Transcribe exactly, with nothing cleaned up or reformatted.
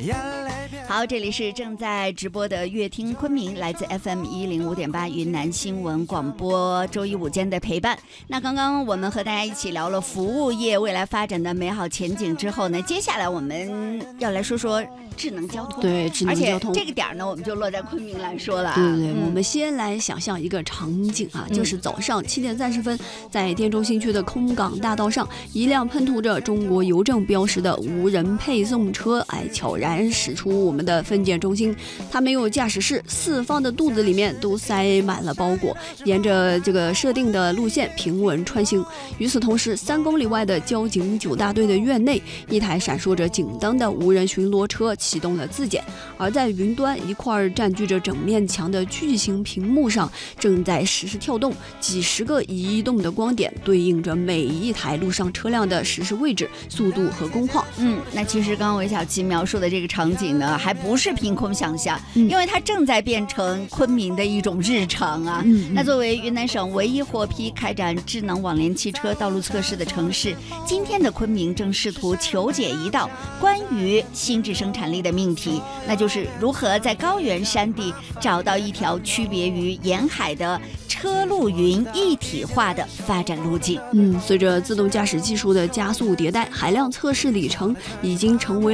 好，这里是正在直播的乐听昆明，来自 F M 一零五点八云南新闻广播，周一午间的陪伴。那刚刚我们和大家一起聊了服务业未来发展的美好前景之后呢，接下来我们要来说说智能交通。 对，智能交通， 而且这个点呢，我们就落在昆明来说了。 对对对、 嗯， 我们先来想象一个场景啊，嗯、就是早上七点三十分，在滇中新区的空港大道上，一辆喷涂着中国邮政标识的无人配送车，哎，悄然驶出我们的分拣中心。它没有驾驶室，四方的肚子里面都塞满了包裹，沿着这个设定的路线平稳穿行。与此同时，三公里外的交警九大队的院内，一台闪烁着警灯的无人巡逻车启动了自检，而在云端一块占据着整面墙的巨型屏幕上，正在实时跳动，几十个移动的光点对应着每一台路上车辆的实时位置、速度和工况。 嗯，那其实刚刚韦小琪描述的这个场景呢，还不是凭空想象，嗯、因为它正在变成昆明的一种日常啊。嗯嗯、那作为云南省唯一获批开展智能网联汽车道路测试的城市，今天的昆明正试图求解一道关于新质生产力的命题，那就是如何在高原山地找到一条区别于沿海的车路云一体化的发展路径。 嗯，随着自动驾驶技术的加速迭代，海量测试里程已经成为